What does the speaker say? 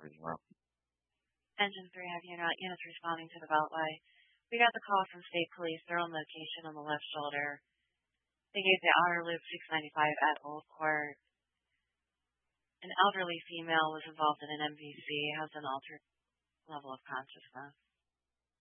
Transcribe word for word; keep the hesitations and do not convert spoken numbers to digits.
as well. Engine three, have unit, units responding to the Beltway. We got the call from state police. They're on location on the left shoulder. They gave the outer loop six ninety-five at Old Court. An elderly female was involved in an M V C, has an altered level of consciousness.